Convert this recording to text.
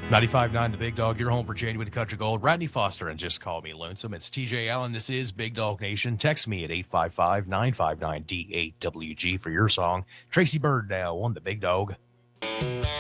95.9 The Big Dog, your home for January to Country Gold. Rodney Foster and Just Call Me Lonesome. It's TJ Allen. This is Big Dog Nation. Text me at 855-959-D8WG for your song. Tracy Bird now on The Big Dog.